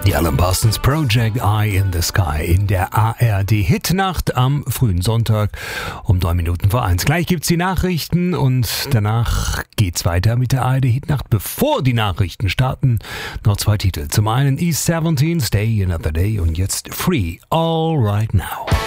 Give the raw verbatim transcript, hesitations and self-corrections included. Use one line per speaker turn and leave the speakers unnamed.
Die Alan Parsons Project, Eye in the Sky in der A R D-Hitnacht am frühen Sonntag um neun Minuten vor eins. Gleich gibt's die Nachrichten und danach geht's weiter mit der A R D-Hitnacht. Bevor die Nachrichten starten, noch zwei Titel. Zum einen E siebzehn, Stay Another Day und jetzt Free All Right Now.